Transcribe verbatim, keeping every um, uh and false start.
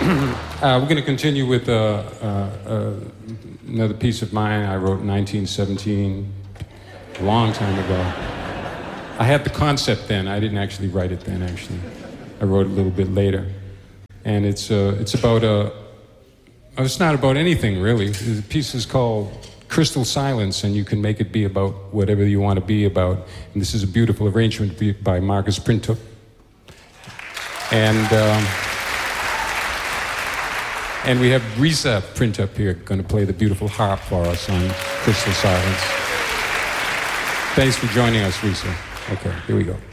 Uh, we're going to continue with uh, uh, uh, another piece of mine I wrote in nineteen seventeen, a long time ago. I had the concept then. I didn't actually write it then, actually. I wrote it a little bit later. And it's uh, it's about a... Uh, it's not about anything, really. The piece is called Crystal Silence, and you can make it be about whatever you want to be about. And this is a beautiful arrangement by Marcus Printup. And... Um, And we have Risa Printup here, going to play the beautiful harp for us on Crystal Silence. Thanks for joining us, Risa. Okay, here we go.